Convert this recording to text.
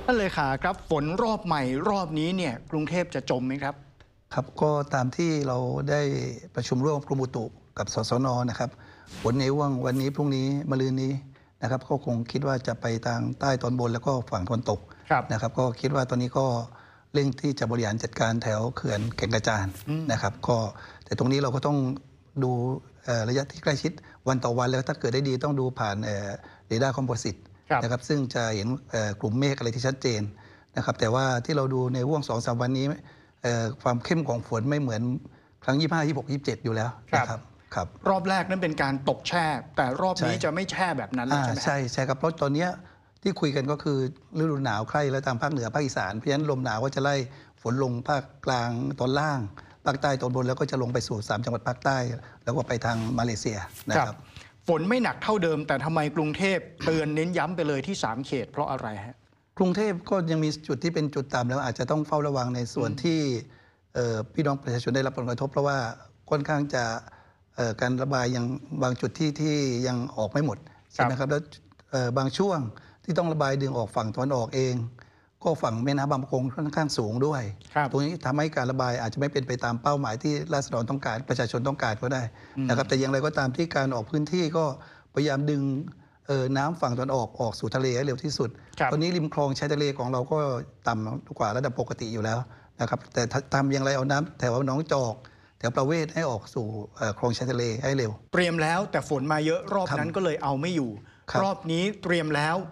ท่านเลขาครับฝนรอบใหม่รอบนี้เนี่ยกรุงเทพจะจมไหมครับครับก็ตามที่เราได้ประชุมร่วมกรมอุตุกับสสนนะครับฝนในวันนี้พรุ่งนี้มะรืนนี้นะครับก็คงคิดว่าจะไปทางใต้ตอนบนแล้วก็ฝั่งตะวันตกนะครับก็คิดว่าตอนนี้ก็เร่งที่จะบริหารจัดการแถวเขื่อนแก่งกระจานนะครับก็แต่ตรงนี้เราก็ต้องดูระยะที่ใกล้ชิดวันต่อวันแล้วถ้าเกิดได้ดีต้องดูผ่านเรดาร์คอมโพสิตนะครับซึ่งจะเห็นกลุ่มเมฆอะไรที่ชัดเจนนะครับแต่ว่าที่เราดูในห่วง 2-3 วันนี้ความเข้มของฝนไม่เหมือนครั้ง 25 26 27 อยู่แล้วนะครับครับรอบแรกนั้นเป็นการตกแช่แต่รอบนี้จะไม่แช่แบบนั้นแล้วใช่ไหมใช่ครับเพราะตอนนี้ที่คุยกันก็คือฤดูหนาวใกล้แล้วตามภาคเหนือภาคอีสานเพราะฉะนั้นลมหนาวก็จะไล่ฝนลงภาคกลางตอนล่างภาคใต้ตอนบนแล้วก็จะลงไปสู่3จังหวัดภาคใต้แล้วก็ไปทางมาเลเซียนะครับฝนไม่หนักเท่าเดิมแต่ทำไมกรุงเทพเตือนเน้นย้ำไปเลยที่3เขตเพราะอะไรฮะกรุงเทพก็ยังมีจุดที่เป็นจุดต่ำแล้วอาจจะต้องเฝ้าระวังในส่วนที่พี่น้องประชาชนได้รับผลกระทบเพราะว่าค่อนข้างจะการระบายยังบางจุดที่ยังออกไม่หมดใช่ไหมครับแล้วบางช่วงที่ต้องระบายดึงออกฝั่งตะวันออกเองก็ฝั่งแม่น้ำบางประกงค่อนข้างสูงด้วยตรงนี้ทำให้การระบายอาจจะไม่เป็นไปตามเป้าหมายที่ราษฎรต้องการประชาชนต้องการก็ได้นะครับแต่อย่างไรก็ตามที่การออกพื้นที่ก็พยายามดึงน้ำฝั่งตะวันออกสู่ทะเลให้เร็วที่สุดตอนนี้ริมคลองชายทะเลของเราก็ต่ำกว่าระดับปกติอยู่แล้วนะครับแต่ทำอย่างไรเอาน้ำแถวหนองจอกแถวประเวศให้ออกสู่คลองชายทะเลให้เร็วเตรียมแล้วแต่ฝนมาเยอะรอบนั้นก็เลยเอาไม่อยู่รอบนี้เตรียมแล้ว